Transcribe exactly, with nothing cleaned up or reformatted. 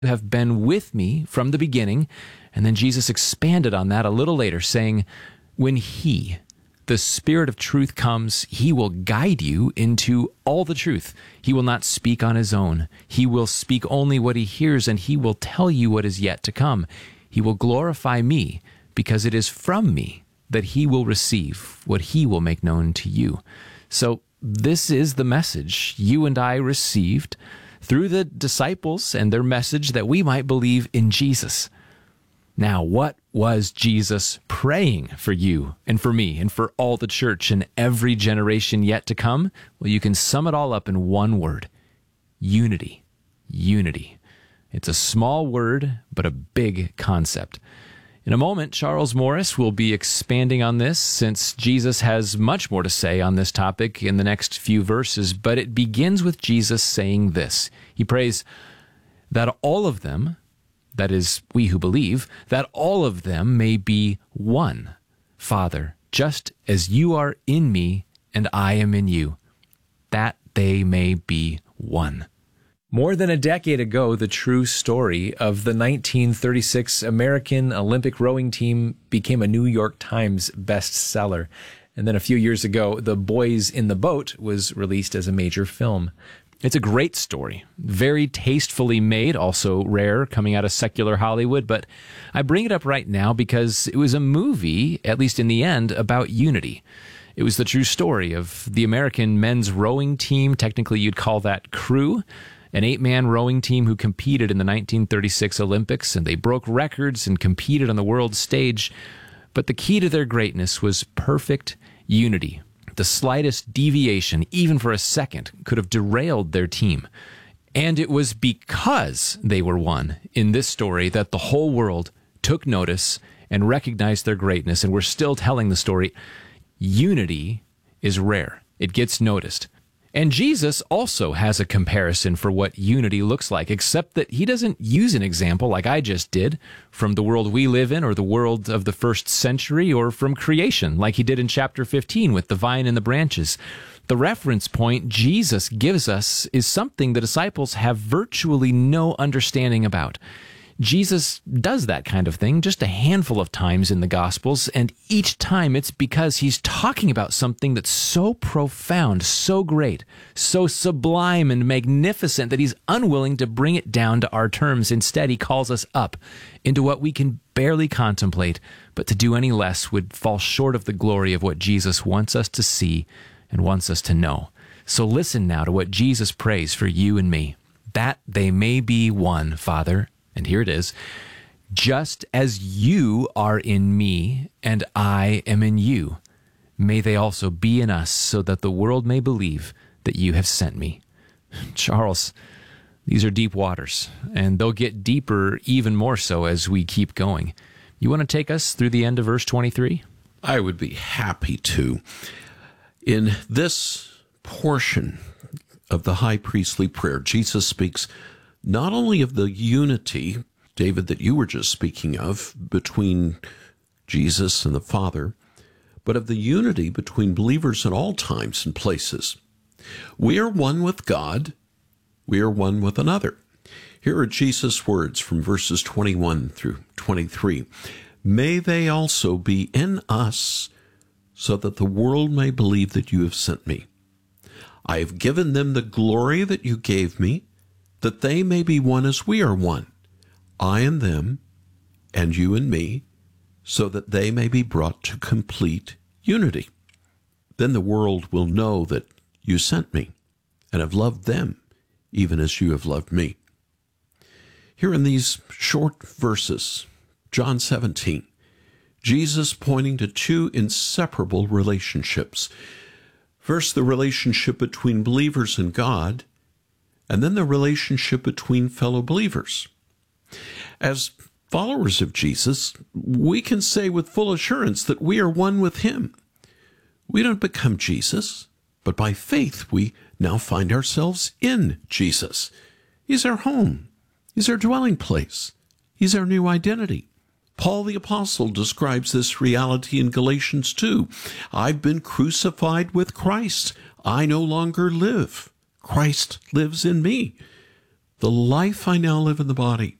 have been with me from the beginning. And then Jesus expanded on that a little later, saying, when he, the Spirit of truth, comes, he will guide you into all the truth. He will not speak on his own. He will speak only what he hears, and he will tell you what is yet to come. He will glorify me, because it is from me that he will receive what he will make known to you. So this is the message you and I received through the disciples and their message, that we might believe in Jesus. Now, what was Jesus praying for you and for me and for all the church and every generation yet to come? Well, you can sum it all up in one word: unity. Unity. It's a small word, but a big concept. In a moment, Charles Morris will be expanding on this, since Jesus has much more to say on this topic in the next few verses, but it begins with Jesus saying this. He prays that all of them, that is, we who believe, that all of them may be one. Father, just as you are in me and I am in you, that they may be one. More than a decade ago, the true story of the nineteen thirty-six American Olympic rowing team became a New York Times bestseller. And then a few years ago, The Boys in the Boat was released as a major film. It's a great story, very tastefully made, also rare, coming out of secular Hollywood. But I bring it up right now because it was a movie, at least in the end, about unity. It was the true story of the American men's rowing team. Technically, you'd call that crew. An eight-man rowing team who competed in the nineteen thirty-six Olympics, and they broke records and competed on the world stage. But the key to their greatness was perfect unity. The slightest deviation, even for a second, could have derailed their team. And it was because they were one in this story that the whole world took notice and recognized their greatness, and we're still telling the story. Unity is rare. It gets noticed. And Jesus also has a comparison for what unity looks like, except that he doesn't use an example like I just did from the world we live in or the world of the first century or from creation like he did in chapter fifteen with the vine and the branches. The reference point Jesus gives us is something the disciples have virtually no understanding about. Jesus does that kind of thing just a handful of times in the Gospels, and each time it's because he's talking about something that's so profound, so great, so sublime and magnificent that he's unwilling to bring it down to our terms. Instead, he calls us up into what we can barely contemplate, but to do any less would fall short of the glory of what Jesus wants us to see and wants us to know. So listen now to what Jesus prays for you and me, that they may be one, Father. And here it is, just as you are in me and I am in you, may they also be in us, so that the world may believe that you have sent me. Charles, these are deep waters, and they'll get deeper even more so as we keep going. You want to take us through the end of verse twenty-three? I would be happy to. In this portion of the high priestly prayer, Jesus speaks not only of the unity, David, that you were just speaking of, between Jesus and the Father, but of the unity between believers in all times and places. We are one with God. We are one with another. Here are Jesus' words from verses twenty-one through twenty-three. May they also be in us, so that the world may believe that you have sent me. I have given them the glory that you gave me, that they may be one as we are one, I and them, and you and me, so that they may be brought to complete unity. Then the world will know that you sent me, and have loved them, even as you have loved me. Here in these short verses, John seventeen, Jesus pointing to two inseparable relationships. First, the relationship between believers and God, and then the relationship between fellow believers. As followers of Jesus, we can say with full assurance that we are one with him. We don't become Jesus, but by faith we now find ourselves in Jesus. He's our home. He's our dwelling place. He's our new identity. Paul the Apostle describes this reality in Galatians two. I've been crucified with Christ. I no longer live. Christ lives in me. The life I now live in the body,